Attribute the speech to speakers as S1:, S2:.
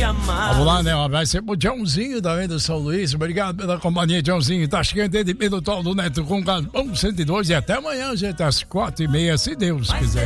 S1: amar.
S2: Vamos lá, né? Um abraço sempre pro Joãozinho também do São Luís. Obrigado pela companhia, Joãozinho. Tá chegando de Minuto do Neto com Galpão 102. E até amanhã, gente, às 4h30, se Deus quiser.